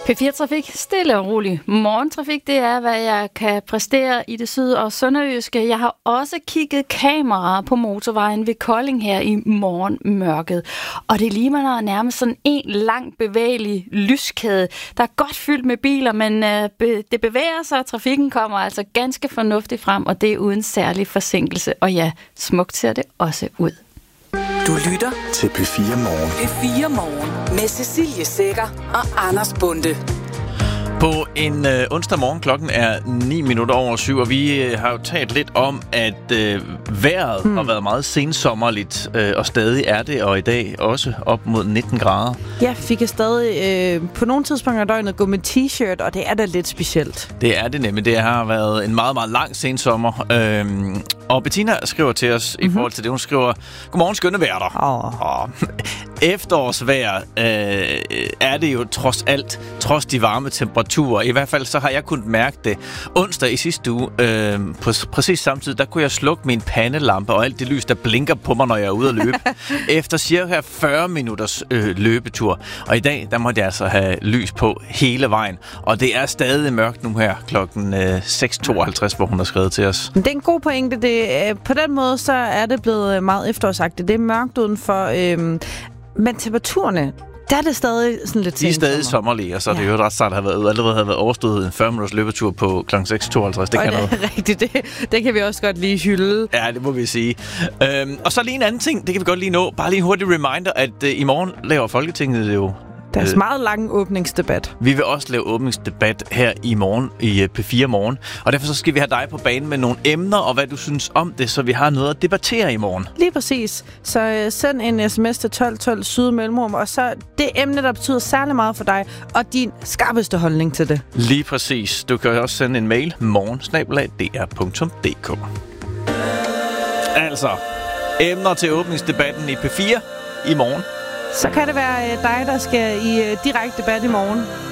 P4-trafik, stille og rolig. Morgentrafik, det er, hvad jeg kan præstere i det syd- og sønderjyske. Jeg har også kigget kameraer på motorvejen ved Kolding her i morgenmørket. Og det ligner nærmest sådan en lang bevægelig lyskæde, der er godt fyldt med biler, men det bevæger sig, og trafikken kommer altså ganske fornuftigt frem, og det er uden særlig forsinkelse. Og ja, smukt ser det også ud. Du lytter til P4 Morgen. P4 Morgen med Cecilie Sækker og Anders Bonde. På en onsdag morgen, klokken er 7:09, og vi har jo talt lidt om, at vejret har været meget sensommerligt, og stadig er det, og i dag også op mod 19 grader. Jeg fik stadig på nogle tidspunkter af døgnet gå med t-shirt, og det er da lidt specielt. Det er det nemlig. Det har været en meget, meget lang sensommer. Og Bettina skriver til os i forhold til det. Hun skriver, godmorgen skønne værter. Efterårsvejr er det jo trods alt, trods de varme temperaturer. I hvert fald så har jeg kunnet mærke det. Onsdag i sidste uge, på præcis samtidig, der kunne jeg slukke min pandelampe og alt det lys, der blinker på mig, når jeg er ude at løbe. Efter cirka 40 minutters løbetur. Og i dag, der måtte jeg altså have lys på hele vejen. Og det er stadig mørkt nu her klokken 6:52, hvor hun har skrevet til os. Det er en god pointe. På den måde, så er det blevet meget efterårsagtigt. Det er mørkt udenfor, men temperaturerne, der er det stadig sådan lidt de er stadig sommerlige, og så er det jo ret snart allerede har været overstået en 40 minutters løbetur på kl. 6:52. Det kan noget. Det er rigtigt. Det kan vi også godt lige hylde. Ja, det må vi sige. Og så lige en anden ting, det kan vi godt lige nå. Bare lige en hurtig reminder, at i morgen laver Folketinget det jo. Deres meget lang åbningsdebat. Vi vil også lave åbningsdebat her i morgen i P4 Morgen. Og derfor så skal vi have dig på banen med nogle emner, og hvad du synes om det, så vi har noget at debattere i morgen. Lige præcis. Så send en sms til 1212 syd mellemrum, og så det emne, der betyder særlig meget for dig, og din skarpeste holdning til det. Lige præcis. Du kan også sende en mail morgen@dr.dk. Altså, emner til åbningsdebatten i P4 i morgen. Så kan det være dig, der skal i direkte debat i morgen.